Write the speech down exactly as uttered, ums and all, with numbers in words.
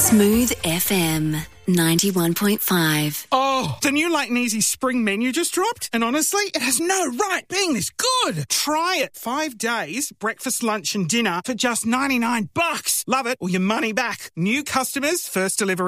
Smooth F M ninety-one point five. Oh, the new Light and Easy spring menu just dropped, and honestly, it has no right being this good. Try it. Five days, breakfast, lunch and dinner for just ninety-nine bucks. Love it or your money back. New customers, first delivery